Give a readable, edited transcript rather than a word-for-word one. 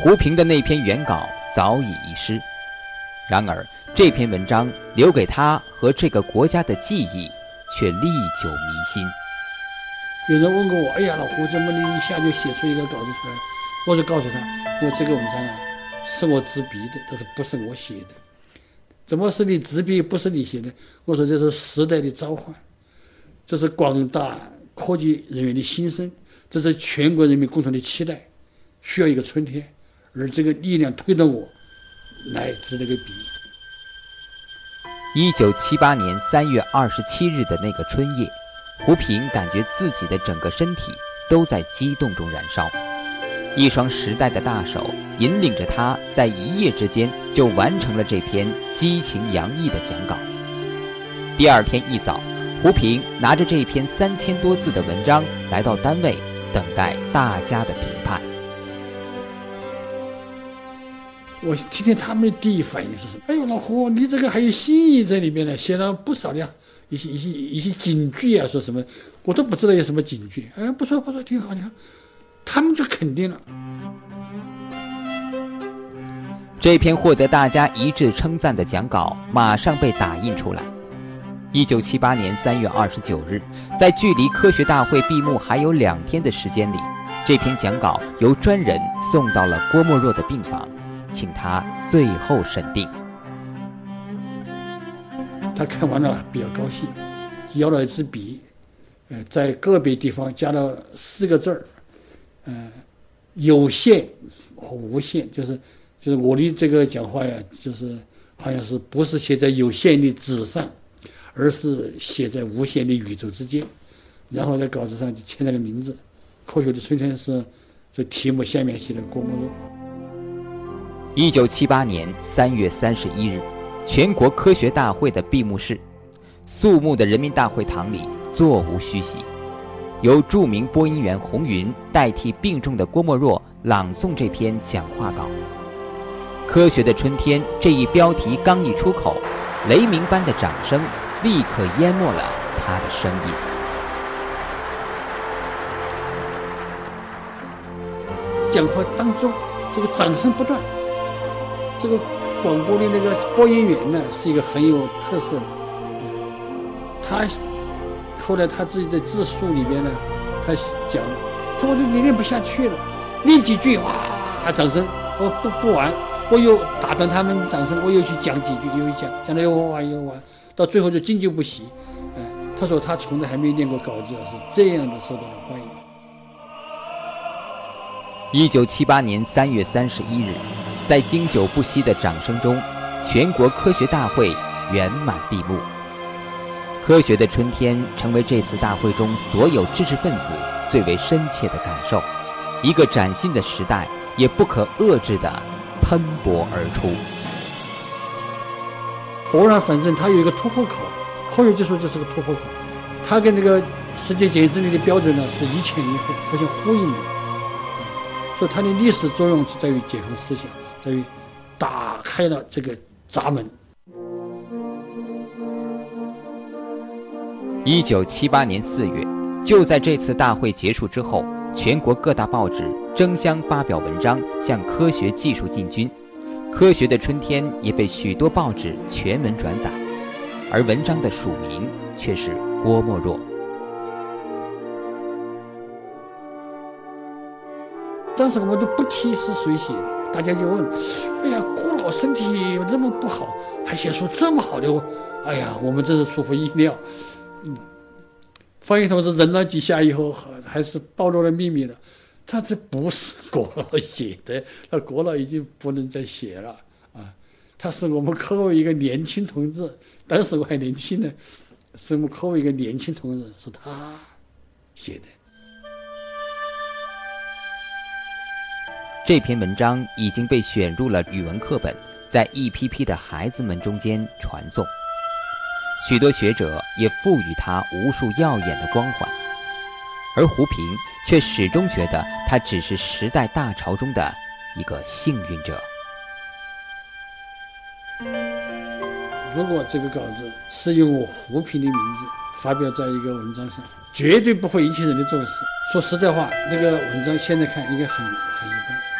胡平的那篇原稿早已遗失，然而这篇文章留给他和这个国家的记忆却历久弥新。 有人问过我，哎呀，老胡，怎么你一下就写出一个稿子出来？我就告诉他，我这个文章啊，是我执笔的，但是不是我写的。怎么是你执笔不是你写的？我说这是时代的召唤，这是广大科技人员的心声，这是全国人民共同的期待，需要一个春天，而这个力量推动我来执那个笔。 1978年3月27日的那个春夜，胡平感觉自己的整个身体都在激动中燃烧，一双时代的大手引领着他在一夜之间就完成了这篇激情洋溢的讲稿。第二天一早，胡平拿着这篇3000多字的文章来到单位，等待大家的评判。 我听听他们的第一反应是什么？哎呦，老胡，你这个还有新意在里面呢，写了不少的一些警句啊，说什么我都不知道有什么警句。哎，不错，挺好的，他们就肯定了。 这篇获得大家一致称赞的讲稿马上被打印出来。1978年3月29日，在距离科学大会闭幕还有2天的时间里，这篇讲稿由专人送到了郭沫若的病房，请他最后审定。 他看完了比较高兴，要了一支笔，在个别地方加了4个字儿，有限和无限，就是我的这个讲话呀，就是好像是不是写在有限的纸上，而是写在无限的宇宙之间。然后在稿子上就签了个名字，科学的春天是这题目下面写的郭沫若。 1978年3月31日，全国科学大会的闭幕式，肃穆的人民大会堂里座无虚席，由著名播音员洪云代替病重的郭沫若朗诵这篇讲话稿。科学的春天这一标题刚一出口，雷鸣般的掌声立刻淹没了他的声音。 讲话当中，这个掌声不断。这个广播的那个播音员呢，是一个很有特色的。他后来他自己在自述里边呢，他讲，他说我就念不下去了，念几句哇，掌声，我不完，我又打断他们掌声，我又去讲几句，又讲的又完，到最后就经久不息。他说他从来还没念过稿子，是这样的受到了欢迎。 1978年3月31日，在经久不息的掌声中，全国科学大会圆满闭幕。科学的春天成为这次大会中所有知识分子最为深切的感受，一个崭新的时代也不可遏制地喷薄而出。 偶然反正它有一个突破口，科学技术就是个突破口，它跟那个世界检验力的标准呢是一前一后互相呼应的。所以它的历史作用是在于解放思想，在于打开了这个闸门。 1978年4月，就在这次大会结束之后，全国各大报纸争相发表文章向科学技术进军，科学的春天也被许多报纸全文转载，而文章的署名却是郭沫若。 当时我们都不提是谁写的，大家就问，哎呀，郭老身体那么不好，还写出这么好的，哎呀，我们真是出乎意料。方毅同志忍了几下以后，还是暴露了秘密了，他这不是郭老写的，那郭老已经不能再写了啊，他是我们科委一个年轻同志，当时我还年轻呢，是我们科委一个年轻同志，是他写的。 这篇文章已经被选入了语文课本，在一批批的孩子们中间传颂，许多学者也赋予他无数耀眼的光环，而胡平却始终觉得他只是时代大潮中的一个幸运者。 如果这个稿子是用我胡平的名字发表在一个文章上，绝对不会引起人的重视。说实在话，那个文章现在看应该很一般。